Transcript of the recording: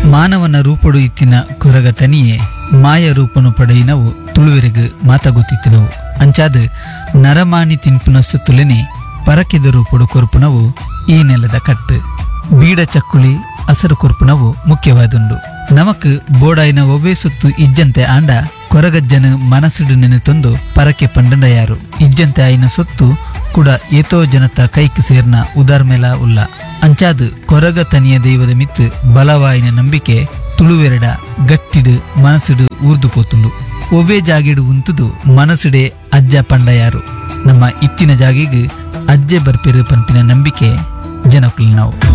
ಮಾನವನ ರೂಪಡು ಇತ್ತಿನ ಕೊರಗ ತನಿಯೇ ಮಾಯ ರೂಪನು ಪಡೆಯಿನವು ತುಳುವೆರೆಗು ಮಾತಾಗುತ್ತಿತ್ತಿನವು ಅಂಚಾದ ನರಮಾಣಿ ತಿನ್ಪುನ ಸುತ್ತುಲೆನೆ ಪರಕೆದ ರೂಪಡು ಕೊರ್ಪುನವು ಈ ನೆಲದ ಕಟ್ಟು ಬೀಡ ಚಕ್ಕುಳಿ ಹಸರು ಕೊರ್ಪುನವು ಮುಖ್ಯವಾದುಂಡು ನಮಕ್ ಬೋಡಾಯಿನ ಒವ್ವೇ ಸುತ್ತು ಇಜ್ಜಂತೆ ಆಂಡ ಕೊರಗಜ್ಜನ ಮನಸ್ಸುಡು ನೆನೆತೊಂದು ಪರಕೆ ಪಂಡಂಡಯಾರು ಇಜ್ಜಂತೆ ಆಯಿನ ಸೊತ್ತು ಕೂಡ ಏತೋ ಜನತ ಕೈಕ್ ಸೇರ್ನ ಉದಾರ್ಮೆಲ ಉಲ್ಲ ಅಂಚಾದು ಕೊರಗ ತನಿಯ ದೈವದ ಮಿತ್ತು ಬಲವಾಯಿನ ನಂಬಿಕೆ ತುಳುವೆರಡ ಗಟ್ಟಿಡು ಮನಸ್ಸುಡು ಊರ್ದು ಪೋತುಂಡು ಒವ್ವೇ ಜಾಗಿಡು ಉಂತುದು ಮನಸ್ಸುಡೆ ಅಜ್ಜ ಪಂಡಯಾರು ನಮ್ಮ ಇತ್ತಿನ ಜಾಗಿಗೆ ಅಜ್ಜೆ ಬರ್ಪೆರು ಪಂಪಿನ ನಂಬಿಕೆ ಜನಕುಲ್ ನಾವು